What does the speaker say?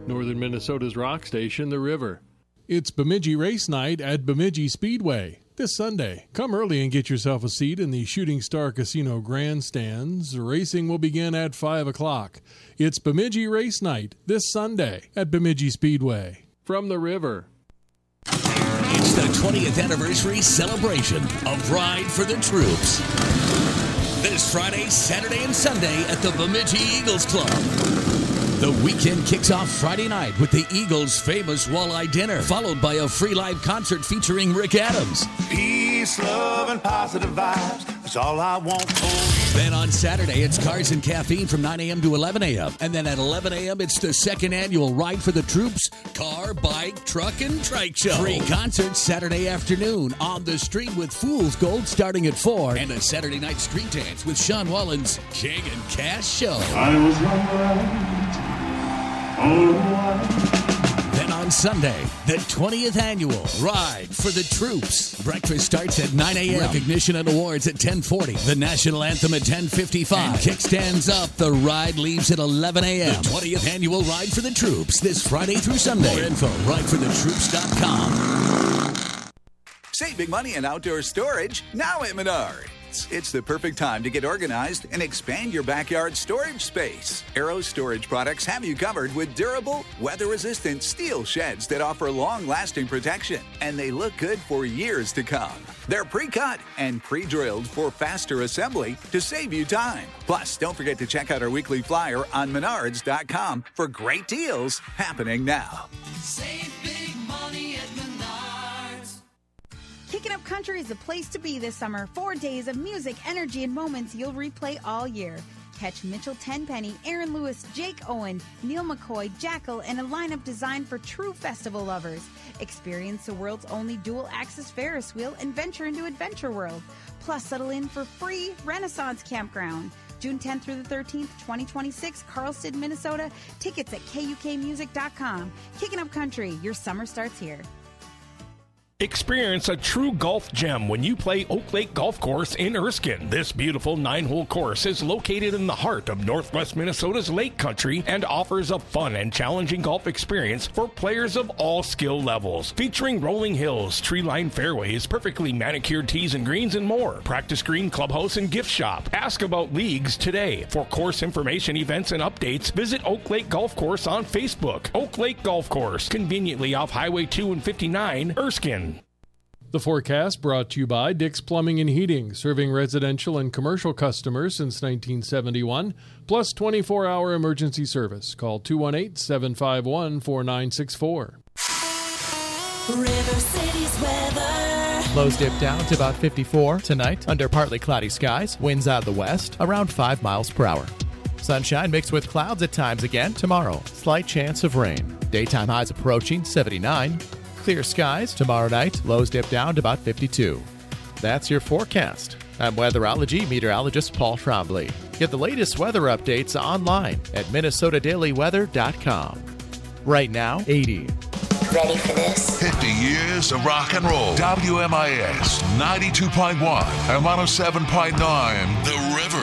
Northern Minnesota's rock station, The River. It's Bemidji Race Night at Bemidji Speedway this Sunday. Come early and get yourself a seat in the Shooting Star Casino grandstands. Racing will begin at 5 o'clock. It's Bemidji Race Night this Sunday at Bemidji Speedway. From The River. It's the 20th anniversary celebration of Ride for the Troops. This Friday, Saturday, and Sunday at the Bemidji Eagles Club. The weekend kicks off Friday night with the Eagles' famous walleye dinner, followed by a free live concert featuring Rick Adams. Peace, love, and positive vibes. That's all I want for you. Then on Saturday, it's Cars and Caffeine from 9 a.m. to 11 a.m. And then at 11 a.m., it's the second annual Ride for the Troops car, bike, truck, and trike show. Free concerts Saturday afternoon on the street with Fool's Gold starting at 4. And a Saturday night street dance with Sean Wallen's King and Cash show. I was Then on Sunday, the 20th annual Ride for the Troops. Breakfast starts at 9 a.m. Recognition and awards at 10:40. The national anthem at 10:55. And kickstands up. The ride leaves at 11 a.m. The 20th annual Ride for the Troops this Friday through Sunday. More info, rideforthetroops.com. Save big money on outdoor storage now at Menards. It's the perfect time to get organized and expand your backyard storage space. Arrow Storage products have you covered with durable, weather-resistant steel sheds that offer long-lasting protection, and they look good for years to come. They're pre-cut and pre-drilled for faster assembly to save you time. Plus, don't forget to check out our weekly flyer on Menards.com for great deals happening now. Save big money at Menards. Kicking Up Country is the place to be this summer. 4 days of music, energy, and moments you'll replay all year. Catch Mitchell Tenpenny, Aaron Lewis, Jake Owen, Neil McCoy, Jackal, and a lineup designed for true festival lovers. Experience the world's only dual-axis Ferris wheel and venture into Adventure World. Plus, settle in for free Renaissance Campground. June 10th through the 13th, 2026, Carlston, Minnesota. Tickets at KUKmusic.com. Kicking Up Country, your summer starts here. Experience a true golf gem when you play Oak Lake Golf Course in Erskine. This beautiful 9-hole course is located in the heart of northwest Minnesota's Lake Country and offers a fun and challenging golf experience for players of all skill levels. Featuring rolling hills, tree-lined fairways, perfectly manicured tees and greens, and more. Practice green, clubhouse, and gift shop. Ask about leagues today. For course information, events, and updates, visit Oak Lake Golf Course on Facebook. Oak Lake Golf Course, conveniently off Highway 2 and 59, Erskine. The forecast brought to you by Dick's Plumbing and Heating, serving residential and commercial customers since 1971, plus 24-hour emergency service. Call 218-751-4964. River City's weather. Lows dip down to about 54 tonight under partly cloudy skies. Winds out of the west around 5 miles per hour. Sunshine mixed with clouds at times again tomorrow. Slight chance of rain. Daytime highs approaching 79. Clear skies tomorrow night. Lows dip down to about 52. That's your forecast. I'm weatherology meteorologist Paul Trombley. Get the latest weather updates online at minnesotadailyweather.com. Right now, 80. Ready for this? 50 years of rock and roll. WMIS 92.1 and 107.9. The River.